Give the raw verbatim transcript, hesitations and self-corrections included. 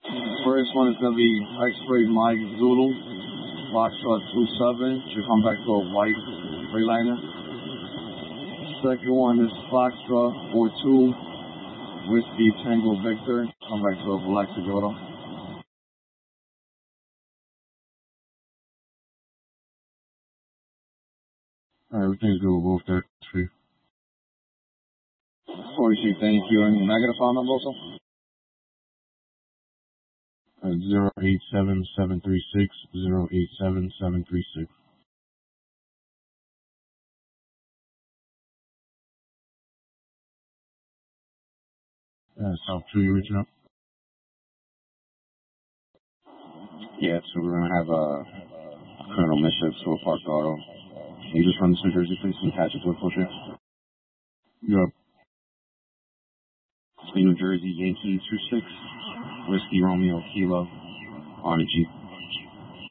First one is going to be X-Ray Mike Zulu, Foxtrot two seven, should come back to a white Freightliner. Second one is Foxtrot four two, Whiskey Tango Victor, come back to a black Toyota. Alright, everything's good with both there. For you. forty-three, thank you. And negative file number also? Uh, zero eight seven seven three six zero eight seven seven three six. Uh, South two, you reaching out? Yeah, so we're going to have a criminal mischief to a parked auto. Can you just run this New Jersey, please, and attach it to a push here? Yep. New Jersey, Yankee two six, Whiskey Romeo Kilo, on a Jeep.